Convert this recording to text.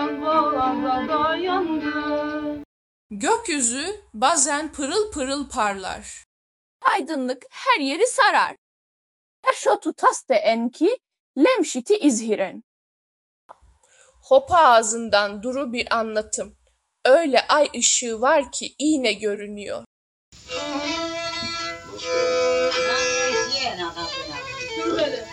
bağlarda yandı. Gökyüzü bazen pırıl pırıl parlar. Aydınlık her yeri sarar. Eşotu taste enki lemşiti izhiren. Hopa ağzından duru bir anlatım. Öyle ay ışığı var ki iğne görünüyor. Dur böyle.